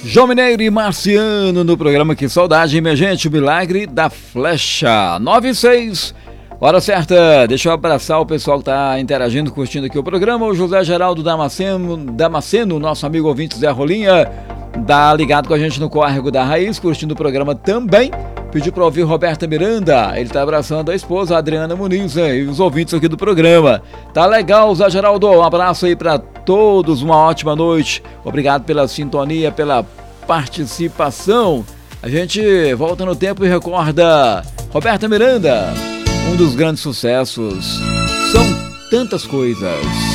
João Mineiro e Marciano no programa Que Saudade, minha gente, o Milagre da Flecha. 9:06, hora certa. Deixa eu abraçar o pessoal que tá interagindo, curtindo aqui o programa. O José Geraldo Damasceno, nosso amigo ouvinte Zé Rolinha, tá ligado com a gente no Córrego da Raiz, curtindo o programa também. Pediu para ouvir Roberta Miranda, ele tá abraçando a esposa Adriana Muniz, e os ouvintes aqui do programa. Tá legal, Zé Geraldo, um abraço aí para todos, uma ótima noite. Obrigado pela sintonia, pela participação. A gente volta no tempo e recorda Roberta Miranda, um dos grandes sucessos. São tantas coisas.